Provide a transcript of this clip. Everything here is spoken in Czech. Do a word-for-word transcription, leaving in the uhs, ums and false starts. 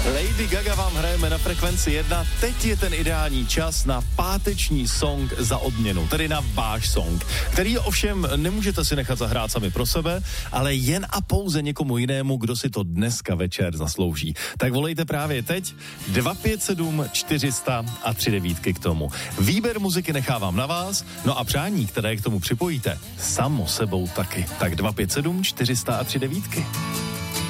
Lady Gaga vám hrajeme na Frekvenci jedna. Teď je ten ideální čas na páteční song za odměnu, tedy na váš song, který ovšem nemůžete si nechat zahrát sami pro sebe, ale jen a pouze někomu jinému, kdo si to dneska večer zaslouží. Tak volejte právě teď dva pět sedm čtyři sta a tři devítky k tomu. Výběr muziky nechávám na vás, no a přání, které k tomu připojíte, samo sebou taky. Tak dva pět sedm čtyři sta a tři devítky.